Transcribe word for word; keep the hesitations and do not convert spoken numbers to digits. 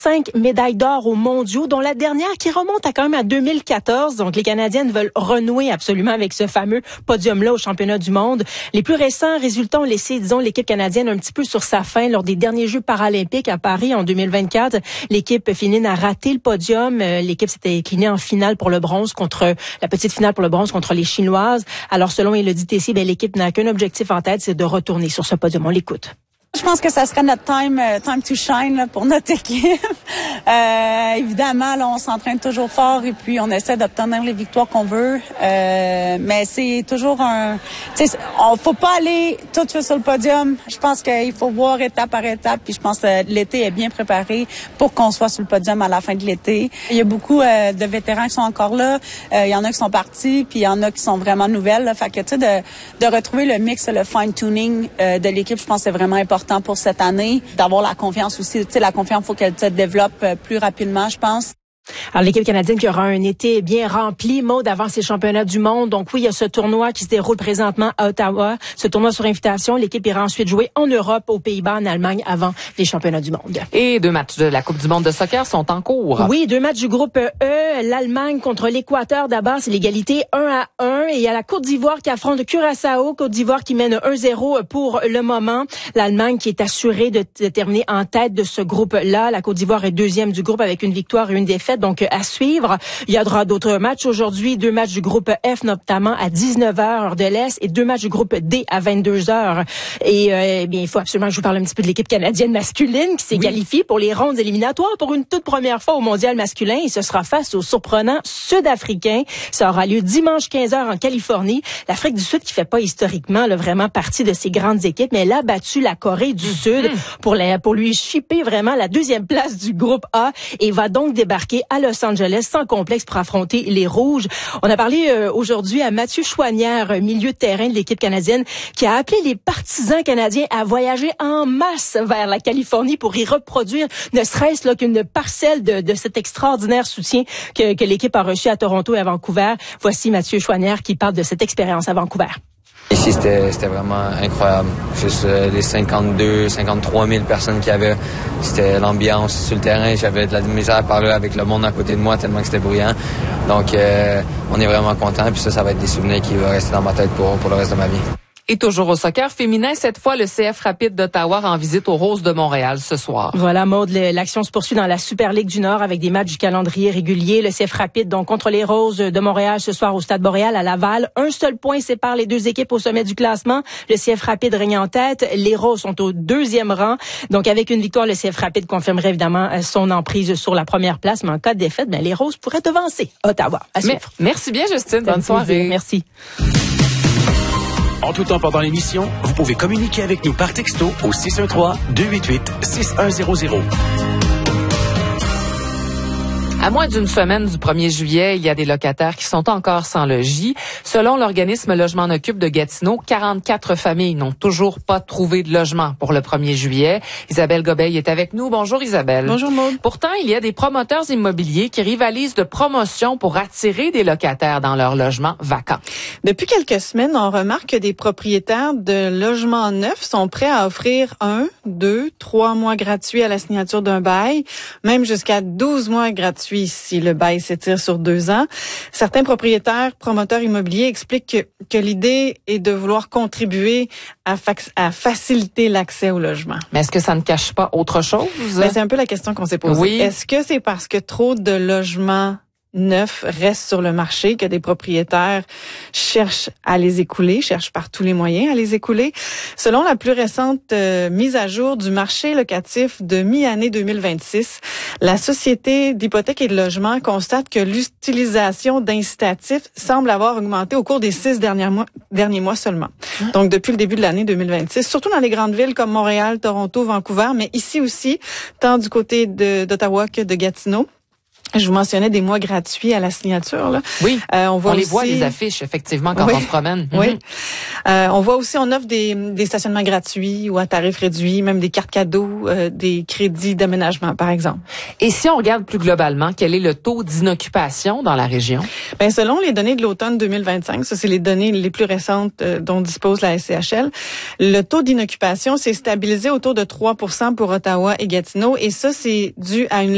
Cinq médailles d'or aux mondiaux, dont la dernière qui remonte à quand même à deux mille quatorze. Donc, les Canadiennes veulent renouer absolument avec ce fameux podium-là au championnat du monde. Les plus récents résultats ont laissé, disons, l'équipe canadienne un petit peu sur sa faim lors des derniers Jeux paralympiques à Paris en deux mille vingt-quatre. L'équipe féminine a raté le podium. L'équipe s'était inclinée en finale pour le bronze contre, la petite finale pour le bronze contre les Chinoises. Alors, selon Élodie Tessier, ben, l'équipe n'a qu'un objectif en tête, c'est de retourner sur ce podium. On l'écoute. Je pense que ça serait notre time, uh, time to shine là, pour notre équipe. euh, évidemment, là, on s'entraîne toujours fort et puis on essaie d'obtenir les victoires qu'on veut. Euh, mais c'est toujours un... Tu sais, on faut pas aller tout de suite sur le podium. Je pense qu'il faut voir étape par étape. Puis je pense que l'été est bien préparé pour qu'on soit sur le podium à la fin de l'été. Il y a beaucoup euh, de vétérans qui sont encore là. Euh, il y en a qui sont partis, puis il y en a qui sont vraiment nouvelles. Là. Fait que tu sais, de, de retrouver le mix, le fine-tuning euh, de l'équipe, je pense que c'est vraiment important pour cette année, d'avoir la confiance aussi. Tu sais, la confiance, il faut qu'elle se développe plus rapidement, je pense. Alors, l'équipe canadienne qui aura un été bien rempli, Maude, avant ces championnats du monde. Donc oui, il y a ce tournoi qui se déroule présentement à Ottawa. Ce tournoi sur invitation, l'équipe ira ensuite jouer en Europe, aux Pays-Bas, en Allemagne, avant les championnats du monde. Et deux matchs de la Coupe du monde de soccer sont en cours. Oui, deux matchs du groupe E. L'Allemagne contre l'Équateur, d'abord, c'est l'égalité un à un. Et il y a la Côte d'Ivoire qui affronte le Curaçao. Côte d'Ivoire qui mène un zéro pour le moment. L'Allemagne qui est assurée de, de terminer en tête de ce groupe-là. La Côte d'Ivoire est deuxième du groupe avec une victoire et une défaite. Donc, à suivre. Il y aura d'autres matchs aujourd'hui, deux matchs du groupe F, notamment à dix-neuf heures, heure de l'Est, et deux matchs du groupe D à vingt-deux heures. Et euh, eh bien, il faut absolument que je vous parle un petit peu de l'équipe canadienne masculine qui s'est oui. qualifiée pour les rondes éliminatoires pour une toute première fois au mondial masculin. Et ce sera face aux surprenants sud-africains. Ça aura lieu dimanche quinze heures en Californie. L'Afrique du Sud qui fait pas historiquement là, vraiment partie de ces grandes équipes, mais elle a battu la Corée du mmh. Sud pour, la, pour lui chipper vraiment la deuxième place du groupe A et va donc débarquer à Los Angeles sans complexe pour affronter les Rouges. On a parlé euh, aujourd'hui à Mathieu Chouanière, milieu de terrain de l'équipe canadienne, qui a appelé les partisans canadiens à voyager en masse vers la Californie pour y reproduire ne serait-ce là qu'une parcelle de, de cet extraordinaire soutien que, que l'équipe a reçu à Toronto et à Vancouver. Voici Mathieu Chouanière qui parle de cette expérience à Vancouver. Ici, c'était, c'était vraiment incroyable. Juste euh, les cinquante-deux, cinquante-trois mille personnes qu'il y avait. C'était l'ambiance sur le terrain. J'avais de la misère à parler avec le monde à côté de moi tellement que c'était bruyant. Donc, euh, on est vraiment contents. Puis ça, ça va être des souvenirs qui vont rester dans ma tête pour, pour le reste de ma vie. Et toujours au soccer féminin, cette fois, le C F Rapide d'Ottawa rend visite aux Roses de Montréal ce soir. Voilà, Maude, l'action se poursuit dans la Super Ligue du Nord avec des matchs du calendrier régulier. Le C F Rapide, donc, contre les Roses de Montréal ce soir au Stade Boréal à Laval. Un seul point sépare les deux équipes au sommet du classement. Le C F Rapide règne en tête. Les Roses sont au deuxième rang. Donc, avec une victoire, le C F Rapide confirmerait évidemment son emprise sur la première place. Mais en cas de défaite, ben, les Roses pourraient devancer Ottawa. À suivre. Merci bien, Justine. Bonne soirée. Merci. En tout temps pendant l'émission, vous pouvez communiquer avec nous par texto au six un trois, deux huit huit, six un zéro zéro. À moins d'une semaine du premier juillet, il y a des locataires qui sont encore sans logis. Selon l'organisme Logement en Occupe de Gatineau, quarante-quatre familles n'ont toujours pas trouvé de logement pour le premier juillet. Isabelle Gobeil est avec nous. Bonjour Isabelle. Bonjour Maude. Pourtant, il y a des promoteurs immobiliers qui rivalisent de promotion pour attirer des locataires dans leurs logements vacants. Depuis quelques semaines, on remarque que des propriétaires de logements neufs sont prêts à offrir un, deux, trois mois gratuits à la signature d'un bail, même jusqu'à douze mois gratuits si le bail s'étire sur deux ans. Certains propriétaires, promoteurs immobiliers expliquent que, que l'idée est de vouloir contribuer à, fac- à faciliter l'accès au logement. Mais est-ce que ça ne cache pas autre chose? Ben, c'est un peu la question qu'on s'est posée. Oui. Est-ce que c'est parce que trop de logements neufs restent sur le marché, que des propriétaires cherchent à les écouler, cherchent par tous les moyens à les écouler? Selon la plus récente euh, mise à jour du marché locatif de mi-année deux mille vingt-six, la Société d'hypothèques et de logement constate que l'utilisation d'incitatifs semble avoir augmenté au cours des six derniers mois, derniers mois seulement. Donc, depuis le début de l'année deux mille vingt-six, surtout dans les grandes villes comme Montréal, Toronto, Vancouver, mais ici aussi, tant du côté de, d'Ottawa que de Gatineau. Je vous mentionnais des mois gratuits à la signature. Là. Oui, euh, on, voit on les aussi... voit, les affiches, effectivement, quand oui. on se promène. Oui. Mm-hmm. Euh, on voit aussi, on offre des, des stationnements gratuits ou à tarif réduit, même des cartes cadeaux, euh, des crédits d'aménagement, par exemple. Et si on regarde plus globalement, quel est le taux d'inoccupation dans la région? Ben, selon les données de l'automne deux mille vingt-cinq, ça c'est les données les plus récentes euh, dont dispose la S C H L, le taux d'inoccupation s'est stabilisé autour de trois pour cent pour Ottawa et Gatineau, et ça c'est dû à une